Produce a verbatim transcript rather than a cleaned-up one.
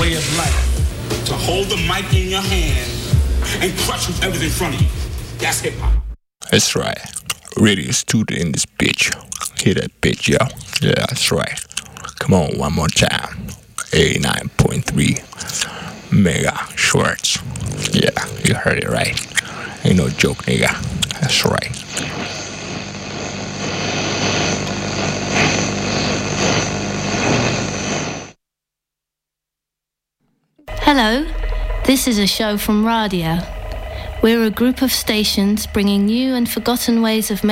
way of life. To hold the mic in your hand and crush whoever's in front of you. That's hip-hop. That's right. Radio student in this bitch. Hear that bitch, yo? Yeah, that's right. Come on, one more time. eighty-nine point three Mega Shorts. Yeah, you heard it right. Ain't no joke, nigga. That's right. Hello, this is a show from Radio. We're a group of stations bringing new and forgotten ways of